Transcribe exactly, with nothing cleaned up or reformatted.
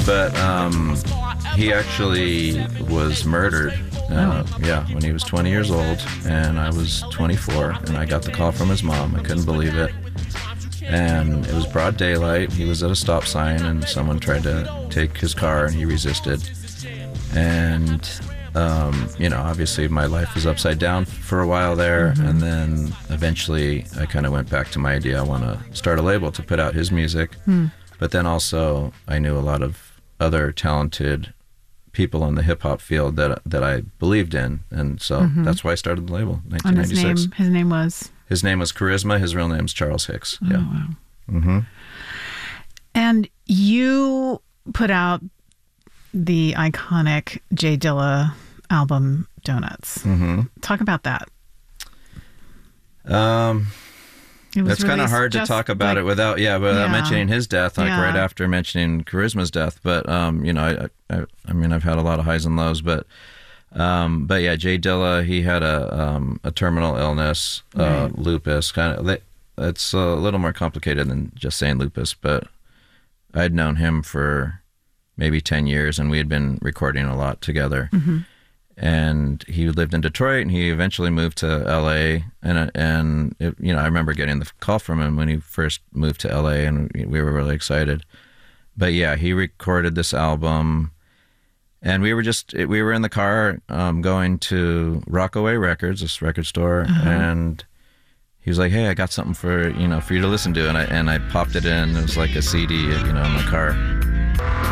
but um, he actually was murdered. Uh, Oh. Yeah, when he was twenty years old, and I was twenty-four, and I got the call from his mom. I couldn't believe it. And it was broad daylight. He was at a stop sign, and someone tried to take his car, and he resisted. And, um, you know, obviously my life was upside down for a while there, Mm-hmm. and then eventually I kind of went back to my idea. I want to start a label to put out his music. Mm. But then also I knew a lot of other talented people in the hip-hop field that that I believed in, and so Mm-hmm. that's why I started the label, And his nineteen ninety-six. name, his name was? His name was Charisma. His real name's Charles Hicks. Oh, Yeah. wow. Mm-hmm. And you put out the iconic Jay Dilla album, Donuts. Mm-hmm. Talk about that. Um, It was It's kind of released hard to just, talk about like- it without, yeah, without Yeah. mentioning his death, like Yeah. right after mentioning Charisma's death. But um, you know, I, I, I mean, I've had a lot of highs and lows, but, um, but yeah, Jay Dilla, he had a um, a terminal illness, uh, Right. lupus. Kind of, it's a little more complicated than just saying lupus. But I'd known him for maybe ten years, and we had been recording a lot together. Mm-hmm. And he lived in Detroit, and he eventually moved to L A. And and it, you know, I remember getting the call from him when he first moved to L A, and we were really excited. But yeah, he recorded this album, and we were just we were in the car um, going to Rockaway Records, this record store, Uh-huh. and he was like, "Hey, I got something for you know for you to listen to," and I and I popped it in. It was like a C D, you know, in my car.